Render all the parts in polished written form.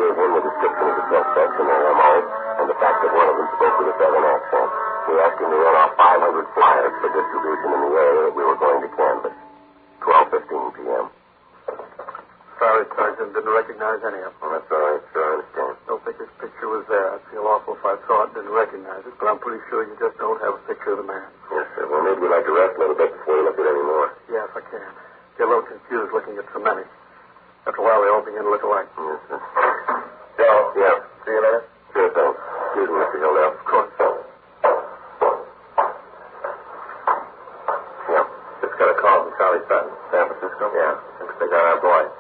gave him the description of the suspects and their M.O. and the fact that one of them spoke with a southern accent. We asked him to run off 500 flyers for distribution in the area that we were going to canvass. 12:15 p.m. Sorry, Sergeant. Didn't recognize any of them. Well, that's all right, sir. I understand. Don't think his picture was there. I'd feel awful if I saw it and didn't recognize it, but I'm pretty sure you just don't have a picture of the man. Yes, sir. Well, maybe we'd like to rest a little bit before you look at any more. Yeah, if I can. Get a little confused looking at so many. After a while, they all begin to look alike. Yes, sir. Joe? Yeah. See you later? Sure thing. Excuse me, Mr. Hildale. Of course. Yeah. Just got a call from Charlie Sutton. San Francisco? Yeah. Thinks they got our boy.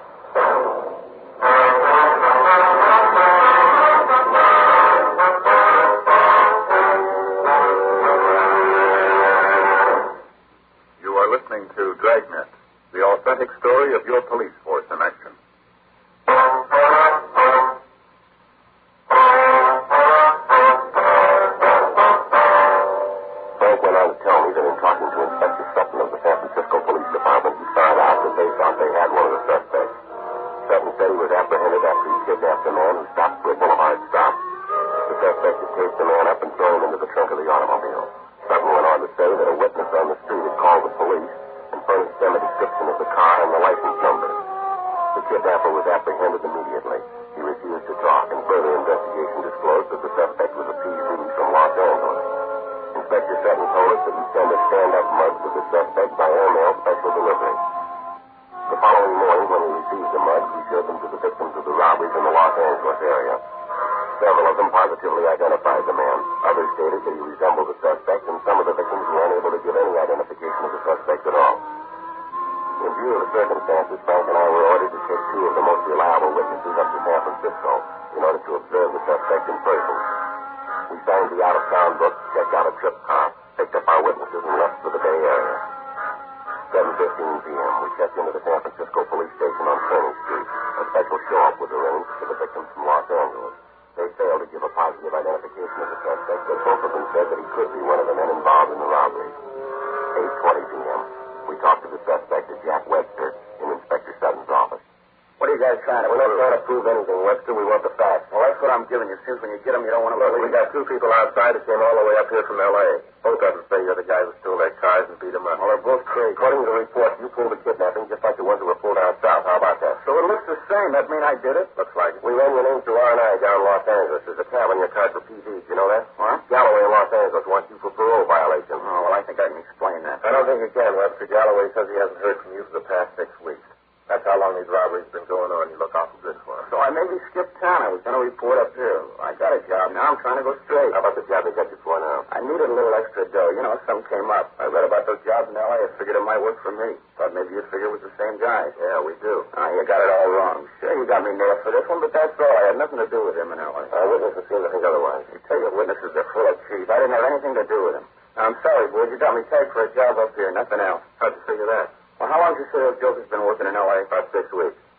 You are listening to Dragnet, the authentic story of your police force in action. Frank went on to tell me that in talking to Inspector Sutton of the San Francisco Police Department, he found out that they thought they had one of the suspects. Sutton said he was apprehended after he kidnapped a man who stopped for a boulevard stop. The suspect had taped the man up and thrown him into the trunk of the automobile. Sutton went on to say that a witness on the street had called the police and furnished them a description of the car and the license number. The kidnapper was apprehended immediately. He refused to talk, and further investigation disclosed that the suspect was a PV from Los Angeles. Inspector Sutton told us that he'd send a stand-up mug to the suspect by airmail special delivery. The following morning, when he received the mugs, he showed them to the victims of the robberies in the Los Angeles area. Several of them positively identified the man. Others stated that he resembled the suspect, and some of the victims were unable to give any identification of the suspect at all. In view of the circumstances, Frank and I were ordered to take two of the most reliable witnesses up to San Francisco in order to observe the suspect in person. We signed the out-of-town book, checked out a trip car, picked up our witnesses, and left for the Bay Area. 7:15 p.m., we checked into the San Francisco police station on Kearny Street. A special show-up was arranged for the victims from Los Angeles. They failed to give a positive identification of the suspect, but both of them said that he could be one of the men involved in the robbery. 8:20 p.m., we talked to the suspect, Jack Webster, in Inspector Sutton's office. What are you guys trying to We're not trying to prove anything, Webster. We want the facts. Well, that's what I'm giving you. Since when you get them, you don't want to Look, believe we got two people outside that came all the way up here from L.A. Both of them say you're the guys who stole their cars and beat them up. Well, they're both crazy. According to the report, you pulled the kidnapping just like the ones who were pulled down south. How about that? So it looks the same. That mean I did it? Looks like it. We ran your name through R&I down in Los Angeles. There's a tab on your card for PVs. You know that? What? Galloway in Los Angeles wants you for parole violation. Oh, well, I think I can explain that. I don't think you can, Webster. Galloway says he hasn't heard from you for the past 6 weeks. That's how long these robberies have been going on. You look awful good for him. So I maybe skipped town. I was going to report up here. I got a job. Now I'm trying to go straight. How about the job they got you for now? I needed a little extra dough. You know, something came up. I read about those jobs in L.A. I figured it might work for me. Thought maybe you'd figure it was the same guy. Yeah, we do. You got it all wrong. Sure, you got me nailed for this one, but that's all. I had nothing to do with him in L.A. Our witnesses seem to think otherwise. I tell you, witnesses are full of cheese. I didn't have anything to do with him. Now, I'm sorry, boys. You got me tagged for a job up here. Nothing else. How'd you figure that? Well, how long did you say those jokers been working in L.A.? About 6 weeks.